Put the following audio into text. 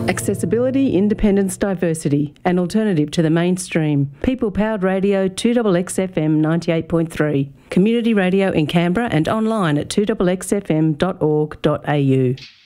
Accessibility, independence, diversity, an alternative to the mainstream. People-powered radio 2XXFM 98.3. Community radio in Canberra and online at 2XXFM.org.au.